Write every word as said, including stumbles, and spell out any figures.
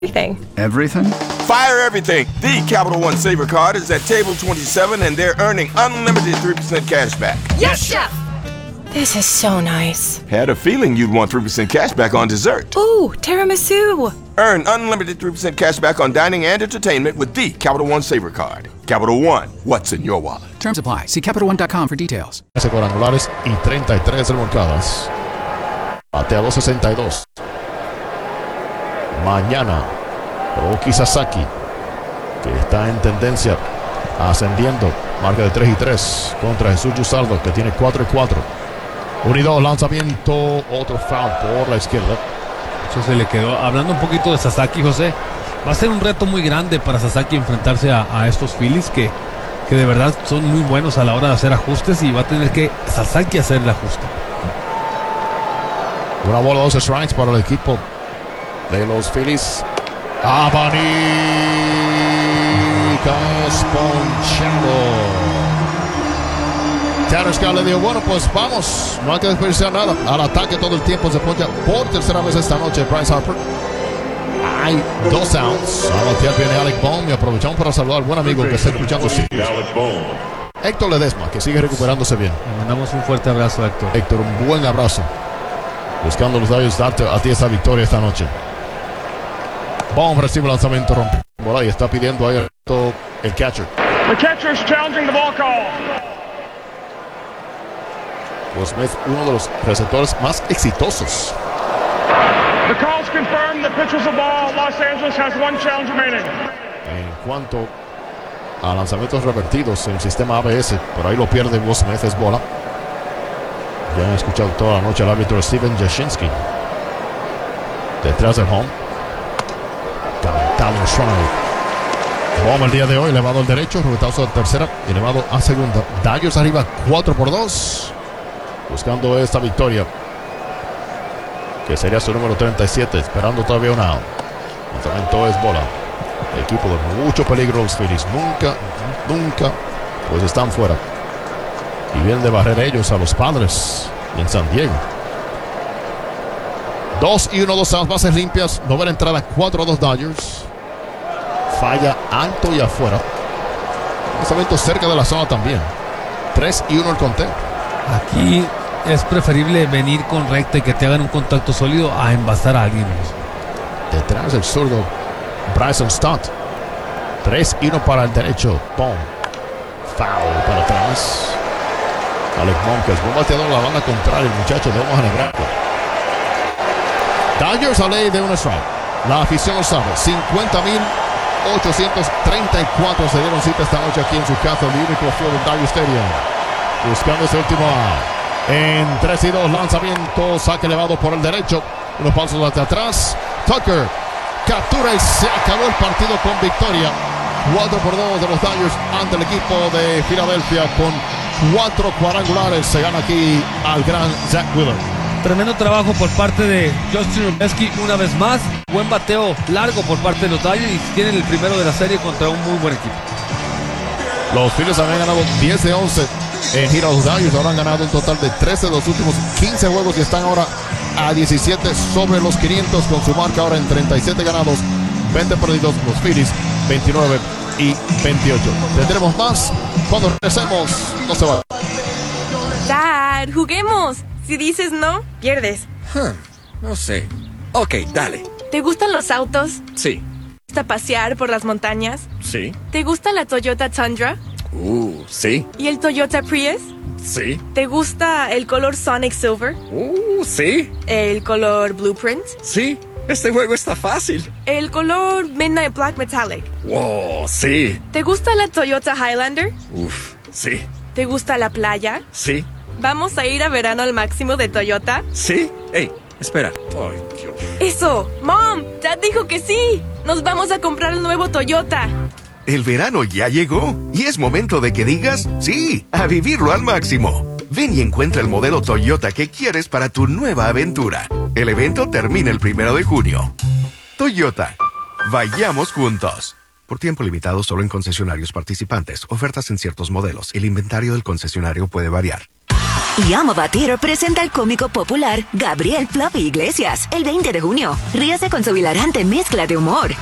Everything. Everything? Fire everything. The Capital One Saver Card is at table twenty-seven, and they're earning unlimited three percent cash back. Yes, Chef! This is so nice. Had a feeling you'd want three percent cash back on dessert. Ooh, tiramisu. Earn unlimited three percent cash back on dining and entertainment with the Capital One Saver Card. Capital One, what's in your wallet? Terms apply. See Capital One dot com for details. Cuadrangulares y treinta y tres remolcadas. Batea dos sesenta y dos. Mañana, Roki Sasaki, que está en tendencia ascendiendo, marca de tres y tres contra Jesús Yusaldo, que tiene cuatro y cuatro. uno y dos, lanzamiento, otro foul por la izquierda. Eso se le quedó. Hablando un poquito de Sasaki, José, va a ser un reto muy grande para Sasaki enfrentarse a, a estos Phillies que, que de verdad son muy buenos a la hora de hacer ajustes, y va a tener que Sasaki hacer el ajuste. Una bola, dos strikes para el equipo de los Phillies. Abanica esponchado. Tanner Scott le dijo, bueno, pues vamos, no hay que desperdiciar nada. Al ataque todo el tiempo, se poncha por tercera vez esta noche Bryce Harper. Hay dos outs. A batear viene Alec Bohm, y aprovechamos para saludar al buen amigo que está escuchando. Héctor Ledesma, que sigue recuperándose bien. Le mandamos un fuerte abrazo a Héctor. Héctor, un buen abrazo. Buscando los Dodgers darte a ti esta victoria esta noche. Bohm recibe el lanzamiento, rompe bola y está pidiendo ahí el catcher. The catcher is challenging the ball call. Will Smith, uno de los receptores más exitosos. The call's confirmed. The pitcher's the ball. Los Angeles has one challenge remaining. En cuanto a lanzamientos revertidos en el sistema A B S, por ahí lo pierde Will Smith, es bola. Ya han escuchado toda la noche al árbitro Steven Jashinsky. Detrás del home. Cantado strike. Home el día de hoy, elevado al derecho, rebotazo de tercera, elevado a segunda. Dodgers arriba cuatro por dos. Buscando esta victoria, que sería su número treinta y siete, esperando todavía una out. Lanzamiento es bola. Equipo de mucho peligro los Phillies. Nunca, nunca, pues están fuera. Y vienen de barrer ellos a los Padres en San Diego. Dos y uno, dos outs, bases limpias. Novena entrada, cuatro a dos Dodgers. Falla alto y afuera. Lanzamiento cerca de la zona también. tres y uno el conteo. Aquí es preferible venir con recta y que te hagan un contacto sólido a envasar a alguien. Detrás el zurdo Bryson Stott. tres y uno para el derecho. Boom. Foul para atrás. Alec Bohm, que es buen bateador en la banda contraria, el muchacho de Omaha, Nebraska. Dodgers a ley de un strike. La afición lo sabe. cincuenta mil ochocientos treinta y cuatro se dieron cita esta noche aquí en su casa, el Unico Field en Dodger Stadium. Buscando ese último out. En tres y dos, lanzamiento, saque elevado por el derecho. Unos pasos hacia atrás. Tucker captura y se acabó el partido con victoria. cuatro por dos de los Dodgers ante el equipo de Filadelfia con cuatro cuadrangulares. Se gana aquí al gran Zach Wheeler. Tremendo trabajo por parte de Justin Rubetsky una vez más. Buen bateo largo por parte de los Dodgers y tienen el primero de la serie contra un muy buen equipo. Los Phillies habían ganado diez de once en gira. Los Dodgers ahora han ganado un total de trece de los últimos quince juegos y están ahora a diecisiete sobre los quinientos, con su marca ahora en treinta y siete ganados, veinte perdidos. Los Phillies veintinueve y veintiocho. Tendremos más cuando regresemos. No se va. Dad, juguemos. Si dices no, pierdes. Huh, no sé. Ok, dale. ¿Te gustan los autos? Sí. ¿Te gusta pasear por las montañas? Sí. ¿Te gusta la Toyota Tundra? Uh, sí. ¿Y el Toyota Prius? Sí. ¿Te gusta el color Sonic Silver? Uh, sí. ¿El color Blueprint? Sí. Este juego está fácil. ¿El color Midnight Black Metallic? Wow, sí. ¿Te gusta la Toyota Highlander? Uf, sí. ¿Te gusta la playa? Sí. ¿Vamos a ir a verano al máximo de Toyota? Sí. Ey, espera. Ay, Dios. ¡Eso! ¡Mom! ¡Dad dijo que sí! ¡Nos vamos a comprar el nuevo Toyota! El verano ya llegó y es momento de que digas sí, a vivirlo al máximo. Ven y encuentra el modelo Toyota que quieres para tu nueva aventura. El evento termina el primero de junio. Toyota. Vayamos juntos. Por tiempo limitado solo en concesionarios participantes. Ofertas en ciertos modelos. El inventario del concesionario puede variar. Yamava Theater presenta al cómico popular Gabriel Fluffy Iglesias el veinte de junio. Ríase con su hilarante mezcla de humor,